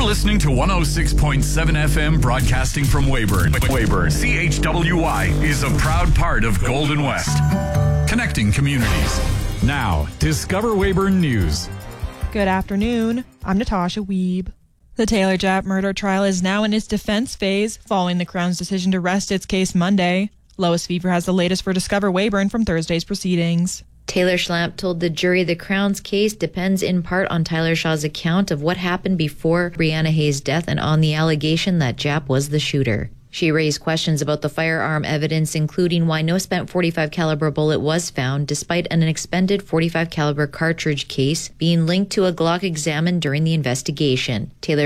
listening to 106.7 FM broadcasting from Weyburn. CHWY is a proud part of Golden West. Connecting communities. Now, Discover Weyburn News. Good afternoon. I'm Natasha Wiebe. The Taylor Japp murder trial is now in its defense phase, following the Crown's decision to rest its case Monday. Lois Fever has the latest for Discover Weyburn from Thursday's proceedings. Taylor Schlamp told the jury the Crown's case depends in part on Tyler Shaw's account of what happened before Brianna Hayes' death and on the allegation that Japp was the shooter. She raised questions about the firearm evidence, including why no spent .45 caliber bullet was found, despite an expended .45 caliber cartridge case being linked to a Glock examined during the investigation. Taylor